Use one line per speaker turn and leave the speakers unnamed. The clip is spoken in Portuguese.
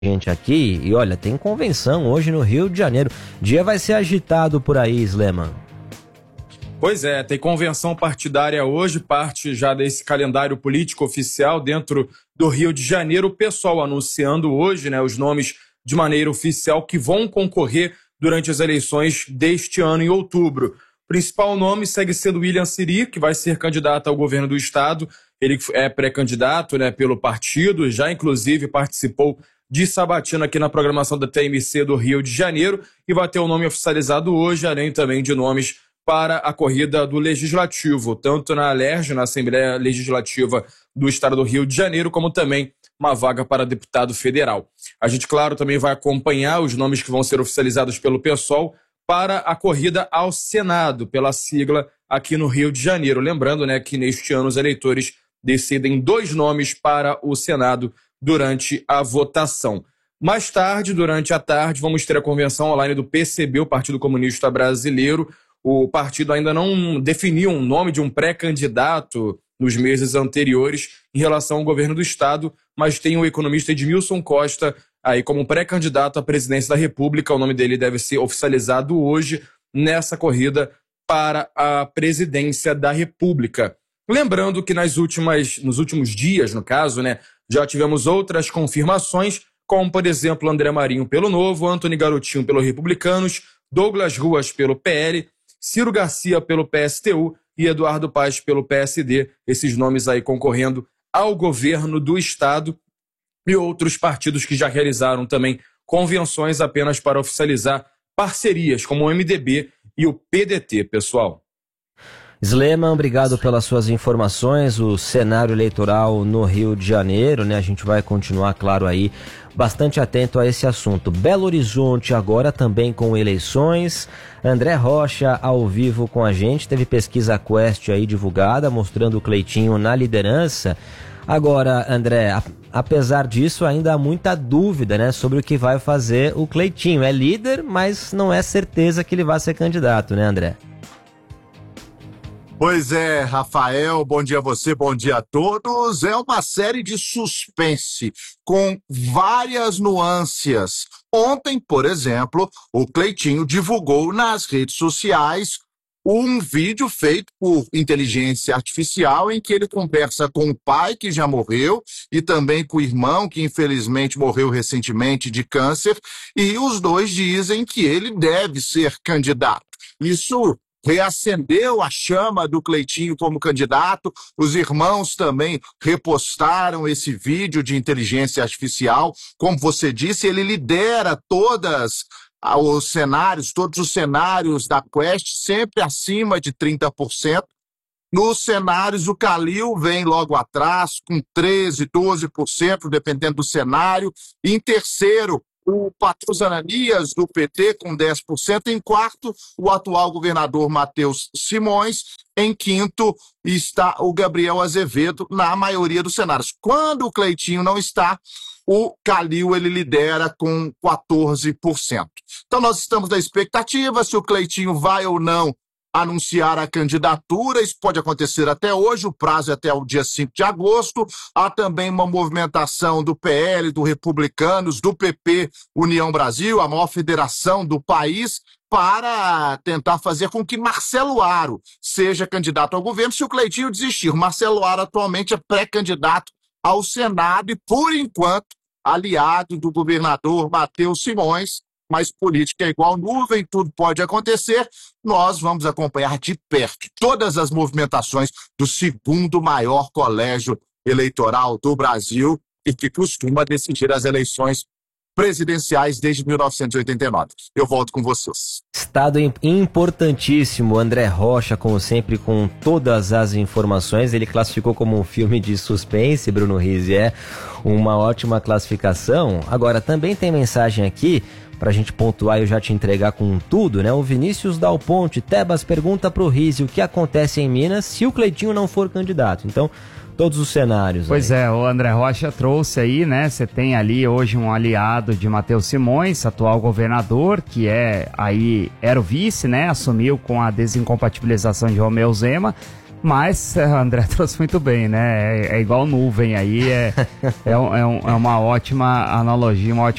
gente aqui. E olha, tem convenção hoje no Rio de Janeiro. O dia vai ser agitado por aí, Sleman.
Pois é, tem convenção partidária hoje, parte já desse calendário político oficial dentro do Rio de Janeiro. O pessoal anunciando hoje, né, os nomes de maneira oficial que vão concorrer durante as eleições deste ano em outubro. O principal nome segue sendo William Siri, que vai ser candidato ao governo do estado. Ele é pré-candidato, né, pelo partido, já inclusive participou de sabatina aqui na programação da TMC do Rio de Janeiro e vai ter o nome oficializado hoje, além também de nomes para a corrida do Legislativo, tanto na ALERJ, na Assembleia Legislativa do Estado do Rio de Janeiro, como também uma vaga para deputado federal. A gente, claro, também vai acompanhar os nomes que vão ser oficializados pelo PSOL para a corrida ao Senado, pela sigla aqui no Rio de Janeiro. Lembrando, né, que neste ano os eleitores decidem 2 nomes para o Senado durante a votação. Mais tarde, durante a tarde, vamos ter a convenção online do PCB, o Partido Comunista Brasileiro. O partido ainda não definiu um nome de um pré-candidato nos meses anteriores em relação ao governo do estado, mas tem o economista Edmilson Costa aí como pré-candidato à presidência da República. O nome dele deve ser oficializado hoje nessa corrida para a presidência da República. Lembrando que nos últimos dias, no caso, né, já tivemos outras confirmações, como, por exemplo, André Marinho pelo Novo, Antony Garotinho pelo Republicanos, Douglas Ruas pelo PL, Ciro Garcia pelo PSTU e Eduardo Paes pelo PSD, esses nomes aí concorrendo ao governo do estado, e outros partidos que já realizaram também convenções apenas para oficializar parcerias, como o MDB e o PDT, pessoal.
Sleman, obrigado pelas suas informações. O cenário eleitoral no Rio de Janeiro, né? A gente vai continuar, claro, aí bastante atento a esse assunto. Belo Horizonte agora também com eleições. André Rocha ao vivo com a gente. Teve pesquisa Quest aí divulgada, mostrando o Cleitinho na liderança. Agora, André, apesar disso, ainda há muita dúvida, né, sobre o que vai fazer o Cleitinho. É líder, mas não é certeza que ele vai ser candidato, né, André?
Pois é, Rafael, bom dia a você, bom dia a todos. É uma série de suspense com várias nuances. Ontem, por exemplo, o Cleitinho divulgou nas redes sociais um vídeo feito por inteligência artificial em que ele conversa com o pai, que já morreu, e também com o irmão, que infelizmente morreu recentemente de câncer, e os dois dizem que ele deve ser candidato. Isso reacendeu a chama do Cleitinho como candidato. Os irmãos também repostaram esse vídeo de inteligência artificial. Como você disse, ele lidera todos os cenários da Quest, sempre acima de 30%. Nos cenários, o Calil vem logo atrás, com 13%, 12%, dependendo do cenário. Em terceiro, o Patrus Ananias, do PT, com 10%. Em quarto, o atual governador Matheus Simões. Em quinto, está o Gabriel Azevedo, na maioria dos cenários. Quando o Cleitinho não está, o Calil ele lidera com 14%. Então, nós estamos na expectativa se o Cleitinho vai ou não anunciar a candidatura. Isso pode acontecer até hoje, o prazo é até o dia 5 de agosto. Há também uma movimentação do PL, do Republicanos, do PP, União Brasil, a maior federação do país, para tentar fazer com que Marcelo Aro seja candidato ao governo se o Cleitinho desistir. Marcelo Aro atualmente é pré-candidato ao Senado e, por enquanto, aliado do governador Matheus Simões. Mas política é igual nuvem, tudo pode acontecer. Nós vamos acompanhar de perto todas as movimentações do segundo maior colégio eleitoral do Brasil e que costuma decidir as eleições presidenciais desde 1989. Eu volto com vocês.
Estado importantíssimo, André Rocha, como sempre, com todas as informações. Ele classificou como um filme de suspense, Bruno Rizzi, é uma ótima classificação. Agora, também tem mensagem aqui pra gente pontuar e eu já te entregar com tudo, né? O Vinícius Dal Ponte, Tebas, pergunta pro Rizzi o que acontece em Minas se o Cleitinho não for candidato. Então, todos os cenários.
Pois
aí.
É, o André Rocha trouxe aí, né? Você tem ali hoje um aliado de Matheus Simões, atual governador, que era o vice, né? Assumiu com a desincompatibilização de Romeu Zema. Mas André trouxe muito bem, né? É igual nuvem aí, é uma ótima analogia, uma ótima